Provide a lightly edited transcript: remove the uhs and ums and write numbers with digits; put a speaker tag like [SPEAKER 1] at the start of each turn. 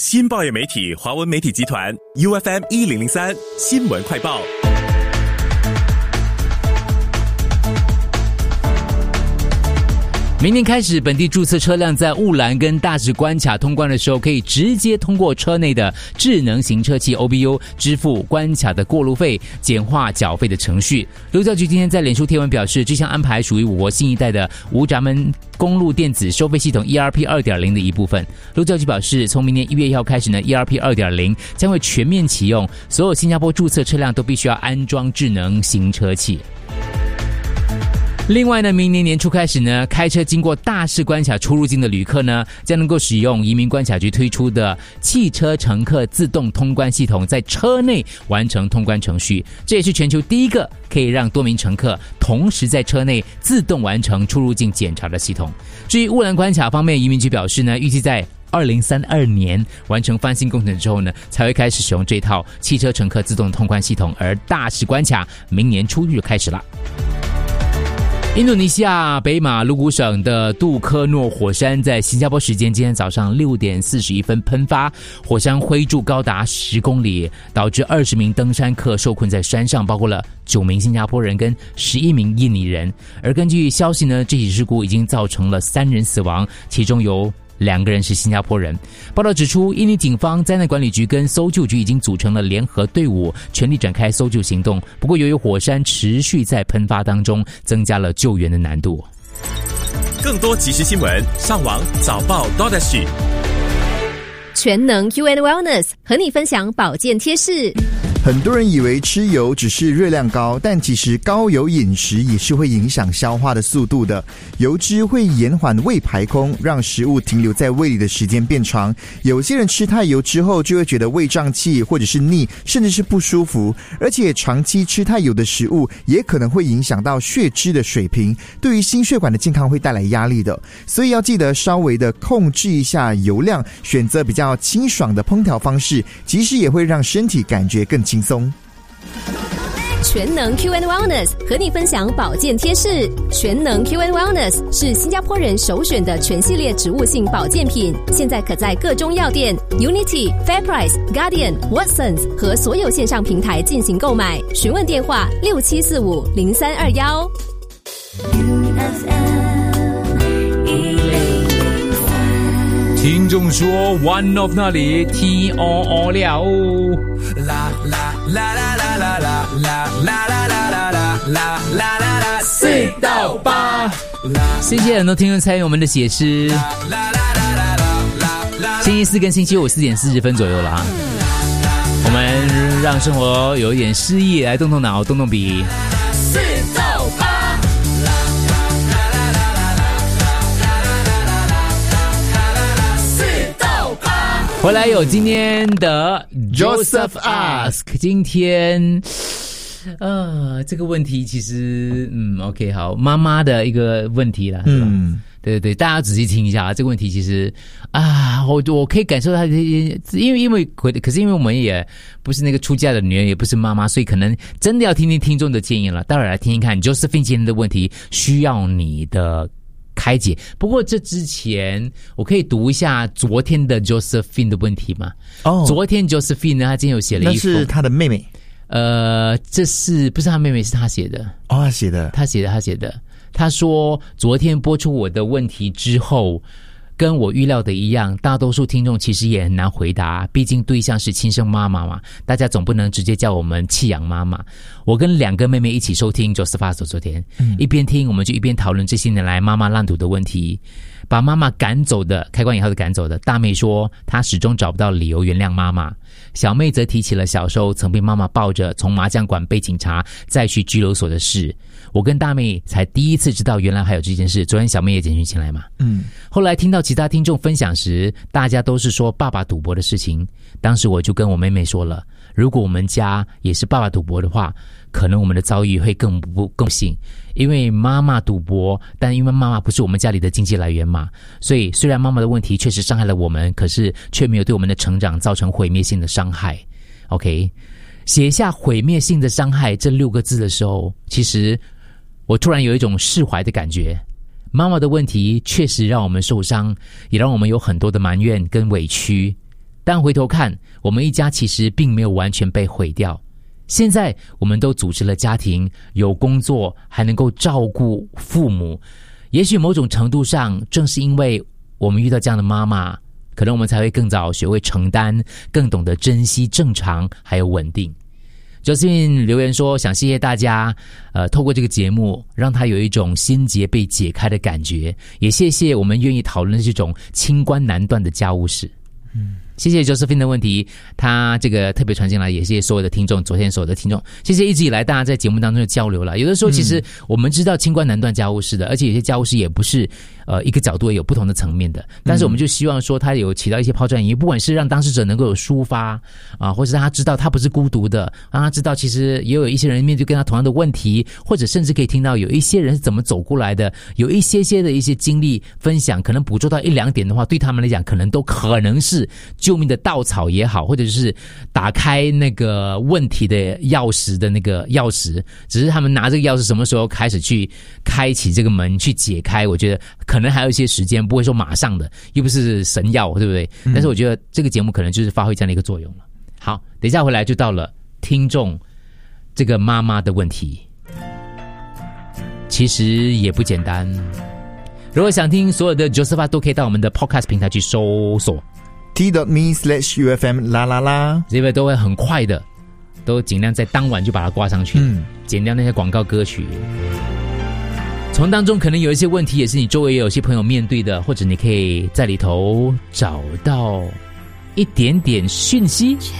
[SPEAKER 1] 新报业媒体华文媒体集团 UFM 1003新闻快报。
[SPEAKER 2] 明年开始，本地注册车辆在雾兰跟大直关卡通关的时候，可以直接通过车内的智能行车器 OBU 支付关卡的过路费，简化缴费的程序。路教局今天在脸书贴文表示，这项安排属于我国新一代的无闸门公路电子收费系统 ERP 2.0 的一部分。路教局表示，从明年1月1号开始呢 ，ERP 2.0 将会全面启用，所有新加坡注册车辆都必须要安装智能行车器。另外呢，明年年初开始呢，开车经过大士关卡出入境的旅客呢，将能够使用移民关卡局推出的汽车乘客自动通关系统，在车内完成通关程序。这也是全球第一个可以让多名乘客同时在车内自动完成出入境检查的系统。至于雾兰关卡方面，移民局表示呢，预计在2032年完成翻新工程之后呢，才会开始使用这套汽车乘客自动通关系统，而大士关卡明年初就开始了。印度尼西亚北马鲁古省的杜科诺火山在新加坡时间今天早上6点41分喷发，火山灰柱高达10公里，导致20名登山客受困在山上，包括了9名新加坡人跟11名印尼人。而根据消息呢，这起事故已经造成了3人死亡，其中有2个人是新加坡人。报道指出，印尼警方、灾难管理局跟搜救局已经组成了联合队伍，全力展开搜救行动。不过，由于火山持续在喷发当中，增加了救援的难度。
[SPEAKER 1] 更多即时新闻，上网早报 .SG。
[SPEAKER 3] 全能 UN Wellness 和你分享保健贴士。
[SPEAKER 4] 很多人以为吃油只是热量高，但其实高油饮食也是会影响消化的速度的。油脂会延缓胃排空，让食物停留在胃里的时间变长。有些人吃太油之后就会觉得胃胀气，或者是腻，甚至是不舒服。而且长期吃太油的食物也可能会影响到血脂的水平，对于心血管的健康会带来压力的。所以要记得稍微的控制一下油量，选择比较清爽的烹调方式，其实也会让身体感觉更轻松。
[SPEAKER 3] 全能 QN Wellness 和你分享保健贴士。全能 QN Wellness 是新加坡人首选的全系列植物性保健品，现在可在各中药店、Unity、FairPrice、Guardian、Watsons 和所有线上平台进行购买。询问电话67450321。
[SPEAKER 2] 听众说 One of 那里 T-O-O 了啦啦啦啦啦啦啦啦啦啦啦啦啦啦4到8。谢谢很多听众参与我们的写诗。星期四跟星期五4点40分左右了啊。我们让生活有一点诗意，来动动脑，动动笔。4到8。回来有今天的 Joseph Ask。 今天这个问题其实OK 好，妈妈的一个问题啦，对对对，大家仔细听一下啊，这个问题其实我可以感受到因为可是因为我们也不是那个出嫁的女人，也不是妈妈，所以可能真的要听听听众的建议了。待会儿来听听看 Josephine 今天的问题需要你的开解。不过这之前我可以读一下昨天的 Josephine 的问题吗？昨天 Josephine 呢，她今天有写了一封，
[SPEAKER 4] 那是她的妹妹。
[SPEAKER 2] 这是不是她妹妹？是她写的。
[SPEAKER 4] 她写的。
[SPEAKER 2] 她说昨天播出我的问题之后，跟我预料的一样，大多数听众其实也很难回答，毕竟对象是亲生妈妈嘛，大家总不能直接叫我们弃养妈妈。我跟2个妹妹一起收听 Joseph 昨天，一边听我们就一边讨论这些年来妈妈烂赌的问题。把妈妈赶走的，开关以后的赶走的，大妹说她始终找不到理由原谅妈妈。小妹则提起了小时候曾被妈妈抱着从麻将馆被警察再去拘留所的事。我跟大妹才第一次知道原来还有这件事，昨天小妹也简讯进来嘛。后来听到其他听众分享时，大家都是说爸爸赌博的事情。当时我就跟我妹妹说了，如果我们家也是爸爸赌博的话，可能我们的遭遇会更不幸。因为妈妈赌博，但因为妈妈不是我们家里的经济来源嘛，所以虽然妈妈的问题确实伤害了我们，可是却没有对我们的成长造成毁灭性的伤害。 OK， 写下毁灭性的伤害这6个字的时候，其实我突然有一种释怀的感觉。妈妈的问题确实让我们受伤，也让我们有很多的埋怨跟委屈， 但回头看，我们一家其实并没有完全被毁掉。现在我们都组织了家庭，有工作，还能够照顾父母。也许某种程度上，正是因为我们遇到这样的妈妈，可能我们才会更早学会承担，更懂得珍惜正常还有稳定。Josephine 留言说，想谢谢大家透过这个节目让他有一种心结被解开的感觉，也谢谢我们愿意讨论这种清官难断的家务事。谢谢 Josephine 的问题，他这个特别传进来，也谢谢所有的听众，昨天所有的听众，谢谢一直以来大家在节目当中的交流了。有的时候其实我们知道清官难断家务事的，而且有些家务事也不是一个角度也有不同的层面的，但是我们就希望说他有起到一些抛砖引玉，不管是让当事者能够有抒发或者让他知道他不是孤独的，让他知道其实也有一些人面对跟他同样的问题，或者甚至可以听到有一些人是怎么走过来的，有一些的一些经历分享，可能捕捉到一两点的话，对他们来讲可能都可能是救命的稻草也好，或者是打开那个问题的钥匙的那个钥匙，只是他们拿这个钥匙什么时候开始去开启这个门去解开，我觉得可能还有一些时间，不会说马上的，又不是神药，对不对？但是我觉得这个节目可能就是发挥这样的一个作用了。好，等一下回来就到了听众这个妈妈的问题，其实也不简单。如果想听所有的 Josepha 都可以到我们的 Podcast 平台去搜索
[SPEAKER 4] t.me/UFM 啦啦啦，
[SPEAKER 2] 这边都会很快的，都尽量在当晚就把它挂上去，剪掉那些广告歌曲。从当中可能有一些问题，也是你周围也有些朋友面对的，或者你可以在里头找到一点点讯息。